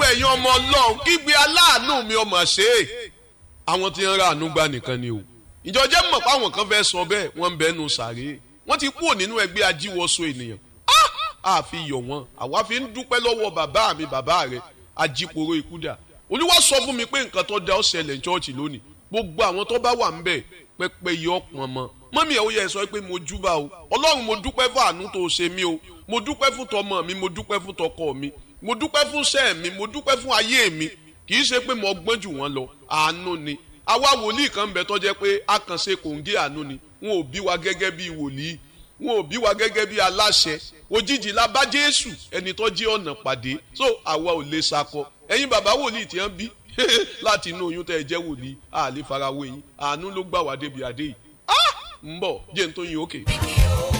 ẹ̀yin ọmọ Ọlọ́run kígbe aláàánú mi ọmọ ṣe é àwọn tí ń ra àánú gbà nìkan ni o ìjọ jẹ́ mọ̀ pé àwọn kan fẹ́ sọ bẹ́ẹ̀ wọ́n ń bẹ́nu sàréè wọ́n ti kúrò nínú ẹgbẹ́ ajíwọ́sọ ènìyàn àfi yọ̀ wọ́n àwa fi ń dúpẹ́ lọ́wọ́ bàbá mi bàbá rẹ̀ ajíporo ìkúdà Olúwa sọ fún mi pé nǹkan tó da ó ṣẹlẹ̀ ní chọ́ọ̀chì lónìí gbogbo àwọn tó bá wà ń bẹ̀ pẹ́pẹ́ yọ pọ̀n mọ́ mọ́mí ẹ̀ ó yẹ sọ pé mo júbà o Ọlọ́run mo dúpẹ́ fún àánú tó ṣe mí o mo dúpẹ́ fún tọmọ mi mo dúpẹ́ fún tọkọ mi mo dúpẹ́ fún sẹ́ẹ̀ mi mo dúpẹ́ fún ayé mi kì í ṣe pé mo gbọ́n jù wọ́n lọ àánú ni àwa wòlíì kan ń bẹ tó jẹ́ pé àkànṣe kòǹgé àánú ni wọn ò bí wa gẹ́gẹ́ bí wòlíì wọn ò bí wa gẹ́gẹ́ bí aláṣẹ òjijì la bá Jésù ẹni tó jí ọ̀nà pàdé so àwa ò lè sakọ ẹ̀yin bàbá wòlíì tí wọ́n bí láti inú oyún tẹ́ ẹ jẹ́ wòlíì a lè farawé yín àánú ló gbà wá débi adé yìí ń bọ̀ jẹ́ n tó yin òkè.